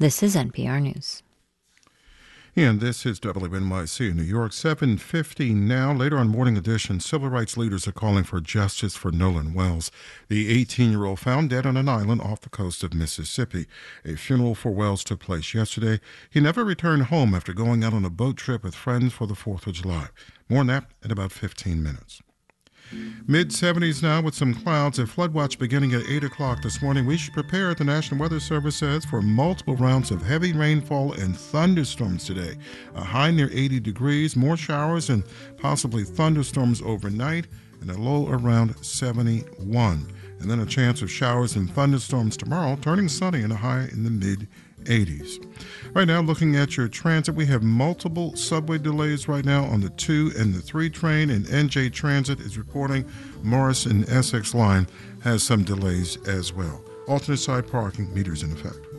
This is NPR News. And this is WNYC in New York, 7:50 now. Later on Morning Edition, civil rights leaders are calling for justice for Nolan Wells, the 18-year-old found dead on an island off the coast of Mississippi. A funeral for Wells took place yesterday. He never returned home after going out on a boat trip with friends for the 4th of July. More on that in about 15 minutes. Mid-70s now with some clouds. A flood watch beginning at 8 o'clock this morning. We should prepare, the National Weather Service says, for multiple rounds of heavy rainfall and thunderstorms today. A high near 80 degrees, more showers and possibly thunderstorms overnight, and a low around 71. And then a chance of showers and thunderstorms tomorrow, turning sunny and a high in the mid-80s. Right now, looking at your transit, we have multiple subway delays right now on the 2 and the 3 train, and NJ Transit is reporting Morris and Essex line has some delays as well. Alternate side parking meters in effect.